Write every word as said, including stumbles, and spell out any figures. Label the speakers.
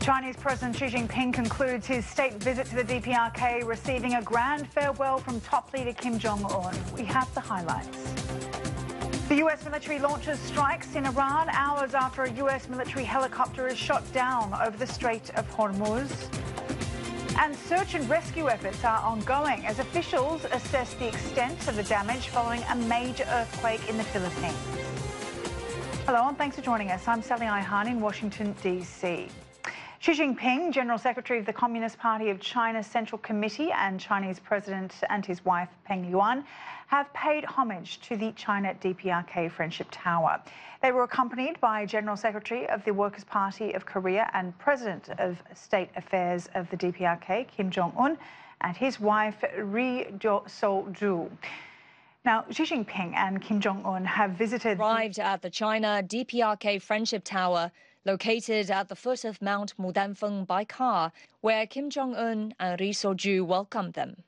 Speaker 1: Chinese President Xi Jinping concludes his state visit to the D P R K, receiving a grand farewell from top leader Kim Jong-un. We have the highlights. The U S military launches strikes in Iran hours after a U S military helicopter is shot down over the Strait of Hormuz. And search and rescue efforts are ongoing as officials assess the extent of the damage following a major earthquake in the Philippines. Hello and thanks for joining us. I'm Sally Ihan in Washington, D C. Xi Jinping, General Secretary of the Communist Party of China's Central Committee, and Chinese President and his wife Peng Liyuan have paid homage to the China D P R K Friendship Tower. They were accompanied by General Secretary of the Workers' Party of Korea and President of State Affairs of the D P R K, Kim Jong-un, and his wife Ri So-ju. Now, Xi Jinping and Kim Jong-un have visited...
Speaker 2: Arrived at the China D P R K Friendship Tower, located at the foot of Mount Mudanfeng by car, where Kim Jong-un and Ri So-ju welcomed them.